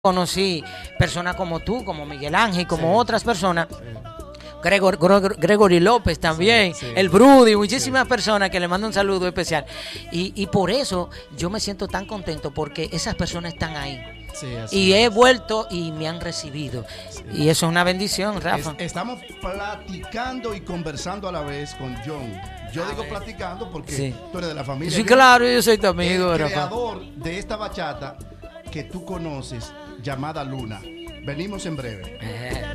conocí personas como tú, como Miguel Ángel, como otras personas. Gregory López también, el Brudy, muchísimas personas que le mando un saludo especial. Y por eso yo me siento tan contento porque esas personas están ahí. Y he vuelto y me han recibido. Y eso es una bendición, Rafa. Estamos platicando y conversando a la vez con John. Yo digo platicando porque tú eres de la familia. Sí, claro, yo soy tu amigo, el Rafa. creador de esta bachata que tú conoces, llamada Luna. Venimos en breve.